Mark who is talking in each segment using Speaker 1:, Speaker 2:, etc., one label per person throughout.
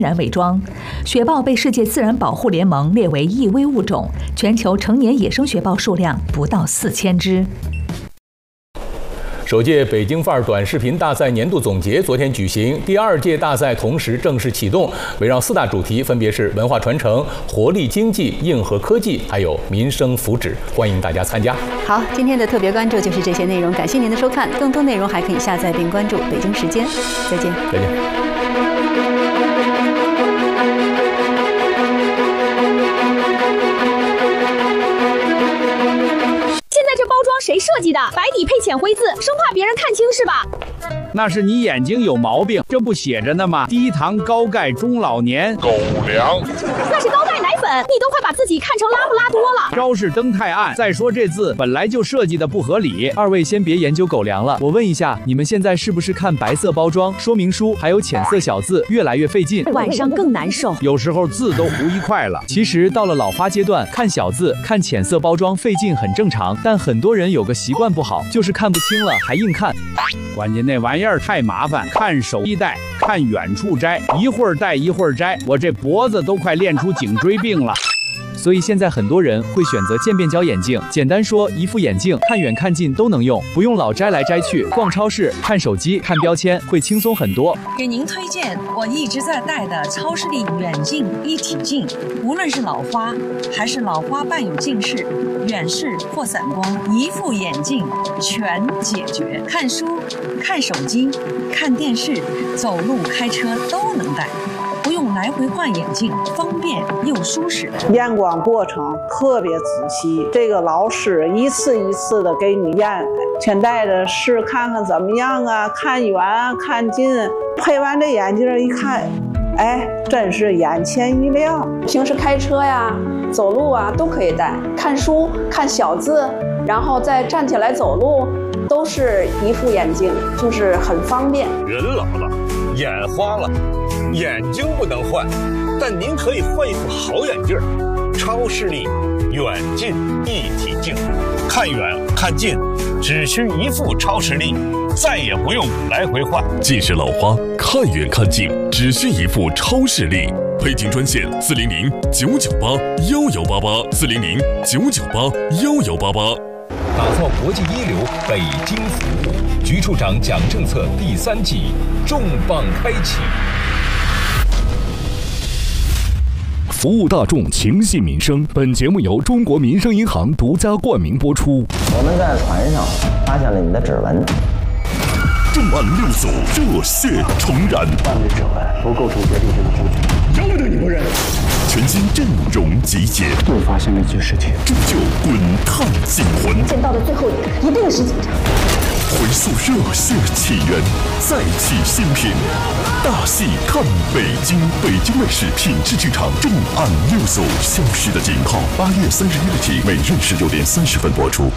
Speaker 1: 然伪装。雪豹被世界自然保护联盟列为易危物种，全球成年野生雪豹数量不到4000只。
Speaker 2: 首届北京范儿短视频大赛年度总结昨天举行，第2届大赛同时正式启动，围绕4大主题，分别是文化传承、活力经济、硬核科技，还有民生福祉，欢迎大家参加。
Speaker 3: 好，今天的特别关注就是这些内容，感谢您的收看，更多内容还可以下载并关注北京时间，再见。
Speaker 2: 再见。
Speaker 4: 谁设计的？白底配浅灰字，生怕别人看清是吧？
Speaker 5: 那是你眼睛有毛病，这不写着呢吗？低糖高钙中老年狗粮，
Speaker 4: 那是高钙奶粉，你都快把自己看成拉布拉多了。
Speaker 5: 招式灯太暗，再说这字本来就设计的不合理。二位先别研究狗粮了，我问一下，你们现在是不是看白色包装、说明书还有浅色小字越来越费劲，
Speaker 4: 晚上更难受？
Speaker 5: 有时候字都糊一块了。其实到了老花阶段，看小字、看浅色包装费劲很正常，但很多人有个习惯不好，就是看不清了还硬看。关键那玩意儿太麻烦，看手一戴，看远处摘，一会儿戴一会儿摘，我这脖子都快练出颈椎病了。所以现在很多人会选择渐变焦眼镜，简单说，一副眼镜看远看近都能用，不用老摘来摘去。逛超市、看手机、看标签会轻松很多。
Speaker 6: 给您推荐我一直在戴的超视力远近一体镜，无论是老花还是老花伴有近视、远视或散光，一副眼镜全解决。看书、看手机、看电视、走路、开车都能戴。不用来回换眼镜，方便又舒适。
Speaker 7: 验光过程特别仔细，这个老师一次一次的给你验，全戴着试看看怎么样啊，看远看近。配完这眼镜一看，哎，真是眼前一亮。
Speaker 8: 平时开车呀、走路啊都可以戴，看书、看小字，然后再站起来走路，都是一副眼镜，就是很方便。
Speaker 9: 人老了，眼花了。眼睛不能换，但您可以换一副好眼镜，超视力远近一体镜，看远看近只需一副超视力，再也不用来回换。
Speaker 10: 近视老花看远看近只需一副超视力，北京专线400-998-1188，400-998-1188。
Speaker 2: 打造国际一流北京服务，局处长讲政策第3季重磅开启。
Speaker 10: 服务大众，情系民生。本节目由中国民生银行独家冠名播出。
Speaker 11: 我们在船上发现了你的指纹。
Speaker 10: 重案6组热血重燃。
Speaker 12: 犯罪指纹不构成决定性的证据，由不得你不认。
Speaker 10: 全新阵容集结，
Speaker 12: 又发现了一具尸体，
Speaker 10: 铸就滚烫惊魂。
Speaker 4: 见到的最后一个一定是警察。
Speaker 10: 回溯热血起源，再起新品。大戏看北京，北京卫视品质剧场重案6组消失的警号，8月31日起，每日19点30分播出。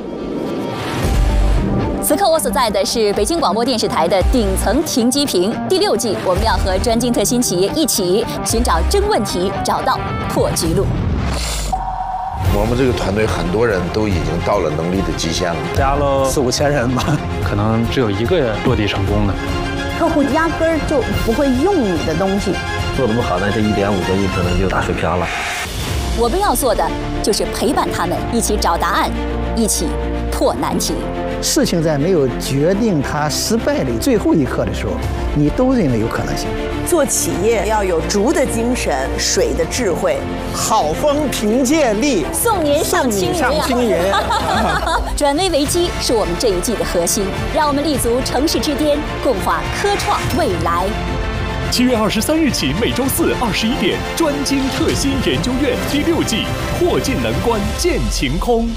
Speaker 3: 此刻我所在的是北京广播电视台的顶层停机坪。第6季，我们要和专精特新企业一起寻找真问题，找到破局路。
Speaker 13: 我们这个团队很多人都已经到了能力的极限了，
Speaker 12: 加了4、5千人吧，可能只有1个落地成功的。
Speaker 14: 客户压根儿就不会用你的东西，
Speaker 11: 做得不好呢，这1.5个亿可能就打水漂了。
Speaker 3: 我们要做的就是陪伴他们，一起找答案，一起破难题。
Speaker 15: 事情在没有决定它失败的最后一刻的时候，你都认为有可能性。
Speaker 16: 做企业要有竹的精神，水的智慧，
Speaker 15: 好风凭借力，
Speaker 4: 送您上青云。
Speaker 3: 转危为机是我们这一季的核心，让我们立足城市之巅，共话科创未来。
Speaker 10: 7月23日起，每周4、21点，专精特新研究院第6季，破镜难关见晴空。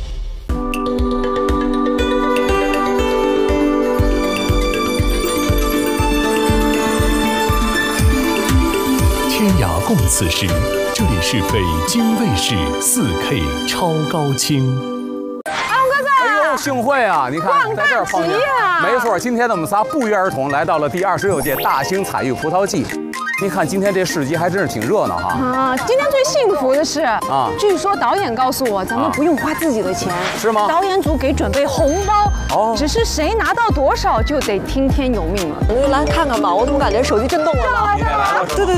Speaker 10: 天涯共此时，这里是北京卫视4K 超高清。
Speaker 17: 幸会啊！你看，在这儿碰见，没错，今天呢，我们仨不约而同来到了第26届大兴彩玉葡萄季。你看今天这市集还真是挺热闹哈！
Speaker 18: 啊，今天最幸福的是啊，据说导演告诉我，咱们不用花自己的钱，
Speaker 17: 是吗？
Speaker 18: 导演组给准备红包，哦，只是谁拿到多少就得听天由命了。
Speaker 16: 来看看吧，我怎么感觉手机震动了呢？
Speaker 17: 对对